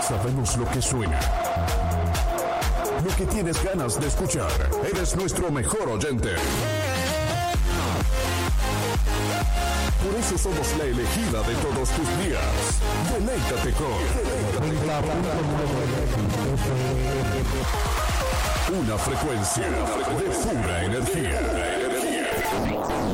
Sabemos lo que suena, lo que tienes ganas de escuchar. Eres nuestro mejor oyente. Por eso somos la elegida de todos tus días. Deleítate con una frecuencia de pura energía.